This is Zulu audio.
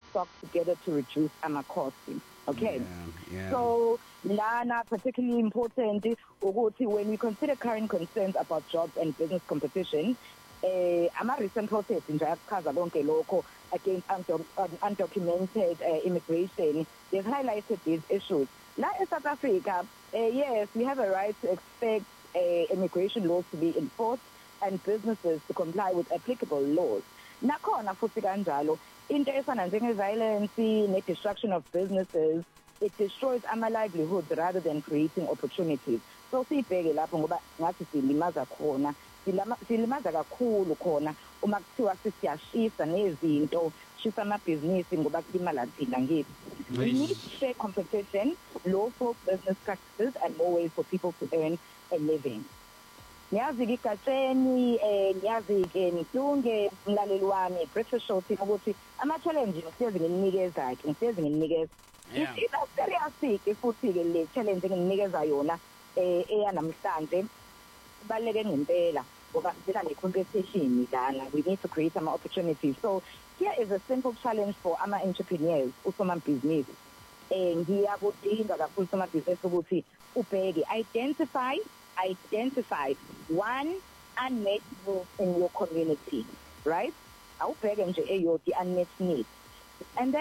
stock together to reduce costs. Okay. Yeah. So lana particularly important ukuthi when we consider current concerns about jobs and business competition, recent process nje ayachaza konke lokho against undocumented immigration. They've highlighted these issues. Now in South Africa, yes, we have a right to expect immigration laws to be enforced and businesses to comply with applicable laws. Nakhona futhi kanjalo into efana njenge-violence ne-destruction of businesses, it destroys our livelihoods rather than creating opportunities. So siyibheke lapho ngoba ngathi silimaza khona, silimaza kakhulu khona uma kuthiwa siyashisa nezinto, shisa amabhizinisi ngoba kulimala thina ngithi. We need fair competition, lawful business practices and more ways for people to earn a living. Niyazi ikatsheni niyazi ke nihlunge umlaleli wami breakfast show thina ukuthi ama challenge ngiyezi ngininikeza ke ngiyezi ngininikeza ina serious futhi ke le challenge ngininikeza yona eyanamhlanje baleke ngempela ngoba sila ne competition lana. We need to create some opportunities. So here is a simple challenge for ama entrepreneurs usoma business ngiyakudinga kakhulu soma business ukuthi ubheke identify one unmet need in your community, right? Awubheke nje eyodwa unmet need, and then